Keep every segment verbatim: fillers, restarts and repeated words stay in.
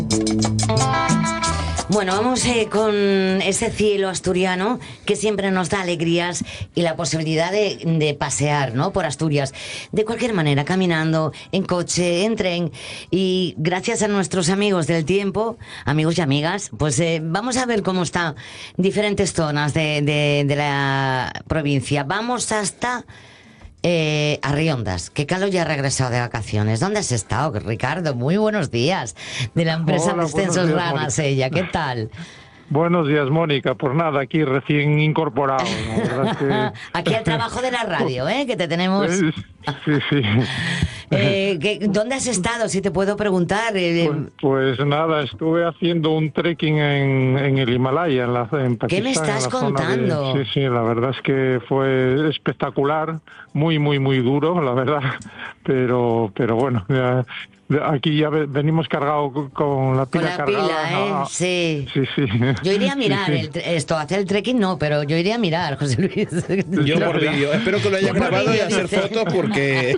Bueno, vamos eh, con ese cielo asturiano que siempre nos da alegrías y la posibilidad de, de pasear, ¿no?, por Asturias, de cualquier manera, caminando, en coche, en tren. Y gracias a nuestros amigos del tiempo, amigos y amigas, pues eh, vamos a ver cómo están diferentes zonas de, de, de la provincia. Vamos hasta Eh, a Riondas, que Calo ya ha regresado de vacaciones. ¿Dónde has estado, Ricardo? Muy buenos días. De la empresa Hola, Descensos días, Ranas, Mónica. ella. ¿Qué tal? Buenos días, Mónica. Pues nada, aquí recién incorporado. La verdad es que... Aquí al trabajo de la radio, ¿eh? Que te tenemos... Sí, sí. Eh, que, ¿Dónde has estado, si te puedo preguntar? Eh, Pues, pues nada, estuve haciendo un trekking en, en el Himalaya, en, la, en Pakistán. ¿Qué me estás en la zona contando? de- sí, sí, la verdad es que fue espectacular, muy, muy, muy duro, la verdad. Pero, pero bueno, ya, aquí ya ve- venimos cargados con la con pila la cargada. pila, ¿eh? Ah, Sí. Sí, sí. Yo iría a mirar Sí, sí. el tre- esto, hacer el trekking no, pero yo iría a mirar, José Luis. Yo por vídeo. Espero que lo hayas Por grabado y vídeo, hacer dice. fotos porque...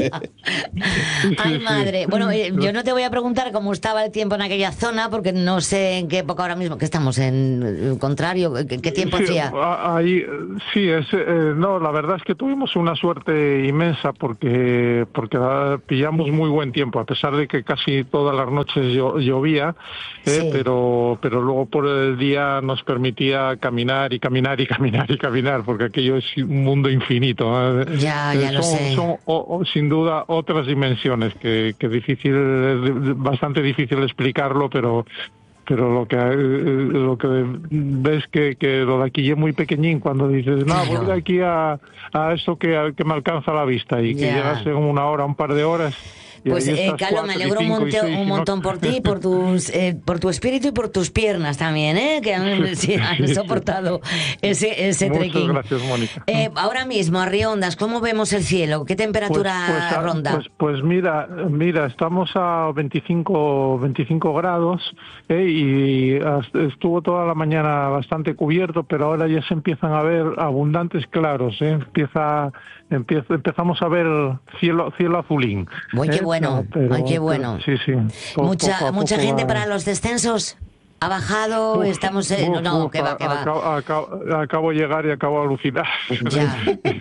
Ay, sí. madre. Bueno, eh, yo no te voy a preguntar cómo estaba el tiempo en aquella zona, porque no sé en qué época ahora mismo, que estamos en eh, contrario, ¿qué, qué tiempo Sí, hacía? a- ahí, eh, sí, es, eh, no, la verdad es que tuvimos una suerte inmensa porque porque ah, pillamos muy buen tiempo, a pesar de que casi todas las noches llo- llovía, eh, Sí. pero pero luego por el día nos permitía caminar y caminar y caminar y caminar, porque aquello es un mundo infinito. ¿eh? Ya, ya Eh, lo son, sé. son o- o, sin duda otras dimensiones que, que difícil, es bastante difícil explicarlo, pero pero lo que eh, lo que ves que, que lo de aquí es muy pequeñín cuando dices, no, Claro. voy de aquí a, a esto que, que me alcanza la vista y que Ya. llegas en una hora, un par de horas. Y Pues, ahí eh, estás Carlos, me cuatro y alegro un, cinco y monte- seis, un y no- montón por ti, por tus, eh, por tu espíritu y por tus piernas también, ¿eh? Que han, sí, han Sí, sí. soportado ese, ese Muchas trekking. gracias, Mónica. Eh, ahora mismo, a Riondas, ¿cómo vemos el cielo? ¿Qué temperatura Pues, pues, ah, ronda? Pues, pues mira, mira, estamos a veinticinco, veinticinco grados eh, y as- estuvo toda la mañana bastante cubierto, pero ahora ya se empiezan a ver abundantes claros. Eh, empieza, empieza, empezamos a ver cielo, cielo azulín. Uy, qué eh, bueno, pero- ay, qué pero- bueno. Sí, sí. Po- mucha poco a mucha poco gente va- para los descensos. ¿Ha bajado? Uf, Estamos en... uf, no, uf, que va, que va. acabo, acabo- acabo de llegar y acabo de alucinar Ya.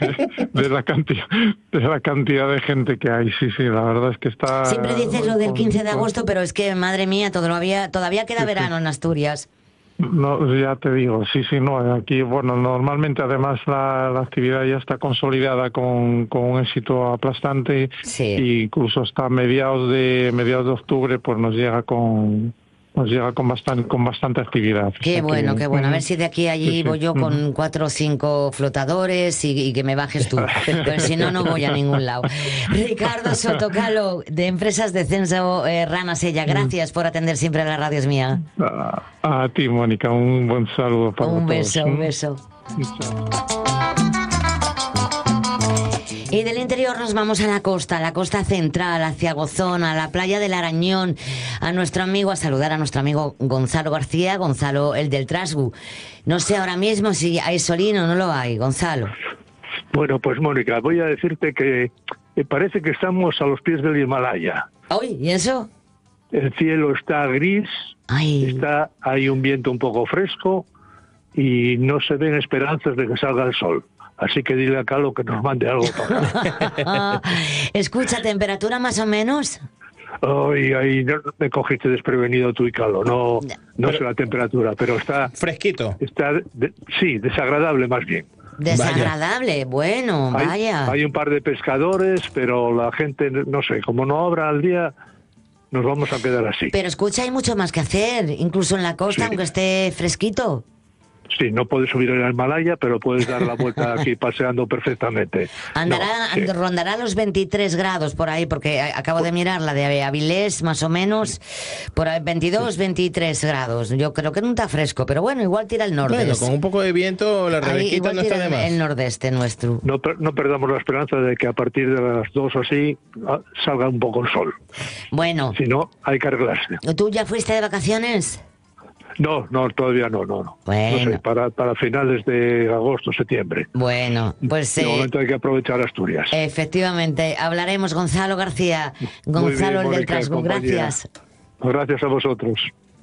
de la cantidad de la cantidad de gente que hay. Sí, sí, la verdad es que está. Siempre dices lo del con- quince de con- agosto, pero es que, madre mía, todavía, todavía queda Sí, sí. verano en Asturias. No, ya te digo, sí, sí, no. Aquí, bueno, normalmente además la, la actividad ya está consolidada con, con un éxito aplastante. Sí. Y incluso hasta mediados de mediados de octubre, pues nos llega con nos llega con bastante con bastante actividad. O Qué sea bueno, que- qué bueno. A ver si de aquí a allí Sí, sí. voy yo con Ujú. cuatro o cinco flotadores y, y que me bajes tú. Pero si no, no voy a ningún lado. Ricardo Sotocalo, de Empresas Descenso eh, Ranas Ella, gracias por atender siempre a la radio es mía. A, a ti, Mónica, un buen saludo para Un todos. beso, un beso. Y del interior nos vamos a la costa, a la costa central, hacia Gozón, a la playa del Arañón, a nuestro amigo, a saludar a nuestro amigo Gonzalo García, Gonzalo, el del Trasgu. No sé ahora mismo si hay solín o no lo hay, Gonzalo. Bueno, pues Mónica, voy a decirte que eh, parece que estamos a los pies del Himalaya. Uy, ¿y eso? El cielo está gris, Ay, está hay un viento un poco fresco y no se ven esperanzas de que salga el sol. Así que dile a Calo que nos mande algo para acá. escucha, temperatura más o menos. Ay, ay, no me cogiste desprevenido tú y Calo. No, no Pero- sé la temperatura, pero está, Fresquito. está de- sí, desagradable más bien. Desagradable, bueno, Hay, vaya. hay un par de pescadores, pero la gente, no sé, como no abra al día, nos vamos a quedar así. Pero escucha, hay mucho más que hacer, incluso en la costa, Sí. aunque esté fresquito. Sí, no puedes subir al Himalaya, pero puedes dar la vuelta aquí paseando perfectamente. Andará, No, sí. rondará los veintitrés grados por ahí, porque a- acabo de mirar la de Avilés, más o menos, por ahí veintidós, veintitrés grados. Yo creo que no está fresco, pero bueno, igual tira el nordeste. Bueno, con un poco de viento, la Ahí rebejita igual no está tira de más. el nordeste nuestro. No, per- no perdamos la esperanza de que a partir de las dos o así ah, salga un poco el sol. Bueno, Si no, hay que arreglarse. ¿tú ya fuiste de vacaciones? No, no, todavía no, no, no. Bueno. No sé, para, para finales de agosto, septiembre. Bueno, pues De eh, momento hay que aprovechar Asturias. efectivamente, hablaremos, Gonzalo García, Muy bien, Gonzalo el del Mónica, Trasgu, compañera. gracias. Gracias a vosotros.